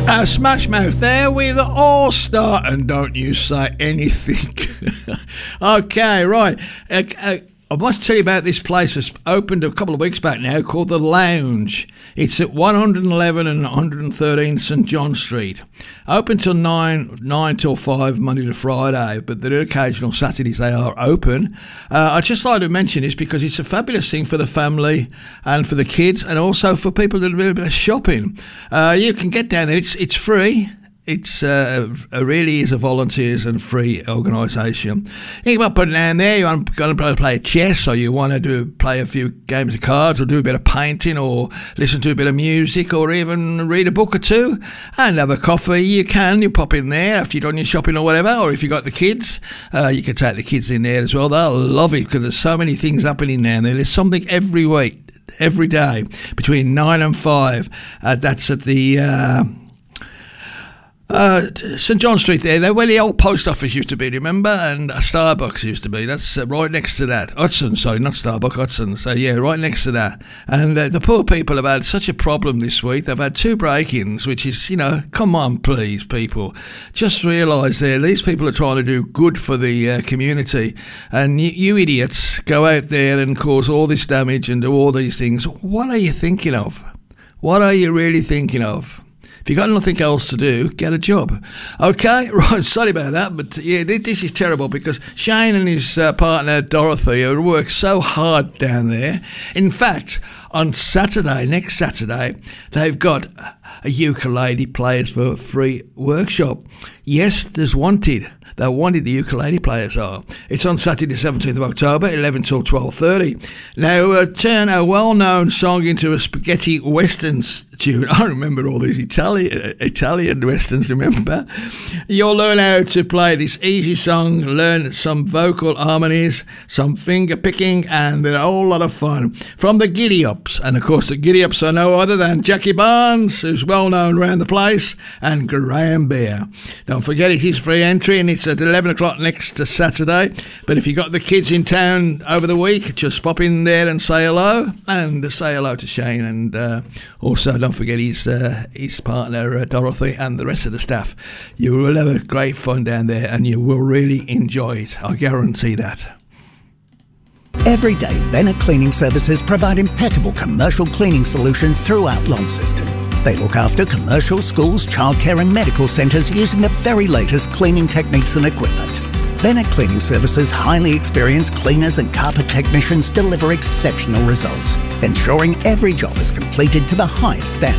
Smash Mouth there with All Star, and don't you say anything. Okay, right. I must tell you about this place that's opened a couple of weeks back now, called The Lounge. It's at 111 and 113 St John Street. Open till 9 till 5 Monday to Friday, but there are occasional Saturdays they are open. I'd just like to mention this because it's a fabulous thing for the family and for the kids, and also for people that do a bit of shopping. You can get down there. It's free. It's really is a volunteers and free organisation. You can put it down there. You want to play chess, or you want to play a few games of cards, or do a bit of painting, or listen to a bit of music, or even read a book or two and have a coffee. You pop in there after you've done your shopping or whatever. Or if you've got the kids, you can take the kids in there as well. They'll love it because there's so many things happening down there. There's something every week, every day between 9 and 5. That's at the St John Street there, where the old post office used to be, remember? And a Starbucks used to be. That's right next to that. Hudson, sorry, not Starbucks, Hudson. So yeah, right next to that. And the poor people have had such a problem this week. They've had 2 break-ins, which is, come on, please, people. Just realise these people are trying to do good for the community. And you idiots go out there and cause all this damage and do all these things. What are you thinking of? What are you really thinking of? If you've got nothing else to do, get a job. Okay, right, sorry about that, but yeah, this is terrible because Shane and his partner Dorothy have worked so hard down there. In fact, on next Saturday, they've got a ukulele players for a free workshop. Yes, there's wanted. They're wanted, the ukulele players are. It's on Saturday the 17th of October, 11 till 12:30. Now, turn a well-known song into a spaghetti western tune. I remember all these Italian westerns, remember? You'll learn how to play this easy song, learn some vocal harmonies, some finger picking, and a whole lot of fun. From the Giddy Ups. And, of course, the Giddy Ups are no other than Jackie Barnes, who's well-known around the place, and Graham Bear. Don't forget, it is free entry, and it's at 11 o'clock next Saturday. But if you've got the kids in town over the week, just pop in there and say hello. And say hello to Shane. And also, don't forget his partner, Dorothy, and the rest of the staff. You will have a great fun down there, and you will really enjoy it. I guarantee that. Every day, Bennett Cleaning Services provide impeccable commercial cleaning solutions throughout Launceston. They look after commercial, schools, childcare and medical centres using the very latest cleaning techniques and equipment. Bennett Cleaning Services' highly experienced cleaners and carpet technicians deliver exceptional results, ensuring every job is completed to the highest standard.